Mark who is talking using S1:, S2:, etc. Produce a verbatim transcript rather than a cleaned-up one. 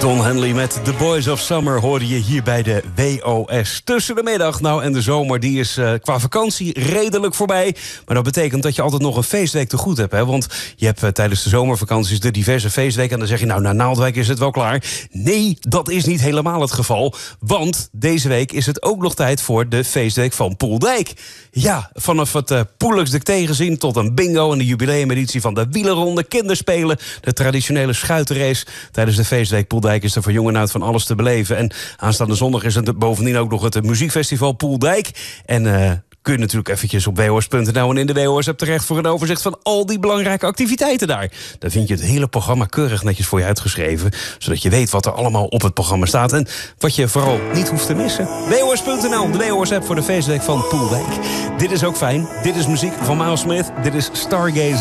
S1: Don Henley met The Boys of Summer hoorde je hier bij de W O S. Tussen de middag, nou en de zomer, die is uh, qua vakantie redelijk voorbij. Maar dat betekent dat je altijd nog een feestweek te goed hebt. Hè? Want je hebt uh, tijdens de zomervakanties de diverse feestweken. En dan zeg je, nou, na Naaldwijk is het wel klaar. Nee, dat is niet helemaal het geval. Want deze week is het ook nog tijd voor de feestweek van Poeldijk. Ja, vanaf het uh, Poelux tegenzien tot een bingo en de jubileumeditie van de wielerronde, kinderspelen, de traditionele schuitenrace. Tijdens de feestweek Poeldijk is er voor jong en oud van alles te beleven. En aanstaande zondag is het bovendien ook nog het muziekfestival Poeldijk. En uh, kun je natuurlijk eventjes op w o s punt n l en in de W O S-app terecht voor een overzicht van al die belangrijke activiteiten daar. Daar vind je het hele programma keurig netjes voor je uitgeschreven, zodat je weet wat er allemaal op het programma staat en wat je vooral niet hoeft te missen. w o s punt n l, de W O S-app voor de feestweek van Poeldijk. Dit is ook fijn. Dit is muziek van Miles Smith. Dit is Stargazer.